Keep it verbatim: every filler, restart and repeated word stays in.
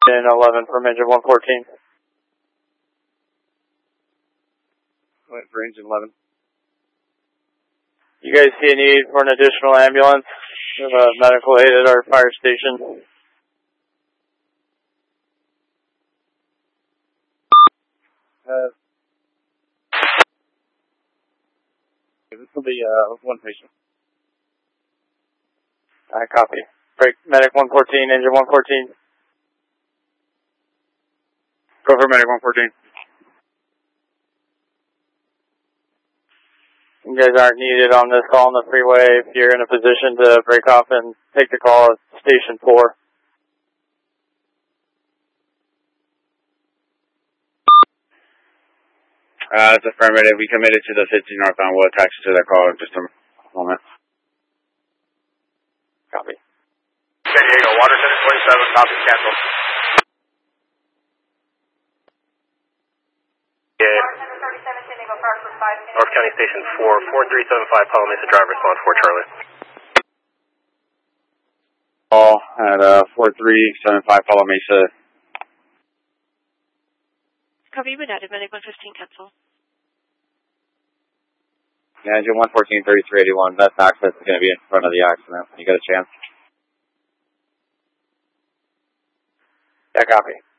ten eleven from engine one fourteen. Wait for engine eleven. You guys see a need for an additional ambulance? We have a medical aid at our fire station. Uh, this will be uh, one patient. I copy. Break medic one fourteen, engine one fourteen. Go for medic one fourteen. You guys aren't needed on this call on the freeway. If you're in a position to break off and take the call at station four. Uh, it's affirmative. We committed to the fifteen northbound. We'll attach to that call in just a moment. Copy. San Diego, Waterton twenty-seven, copy, cancel. Yeah. North County Station four, four three seven five, Palo Mesa driver, response four Charlie. Call at uh, four three seven five, Palo Mesa. Copy, United, medic one fifteen, cancel. Yeah, engine one fourteen, thirty-three eighty-one. Best access is going to be in front of the accident when you get a chance. Yeah, copy.